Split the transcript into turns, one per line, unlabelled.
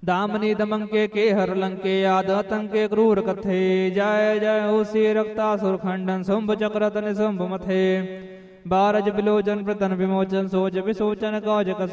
दामनी दमंके के हर लंके आद आतंके क्रूर कथे जय जय होसी रक्तासुर खंडन शुंभ चक्रतन शुंभ मथे बारज बिलोचन प्रतन विमोचन सोच विसोचन काज कस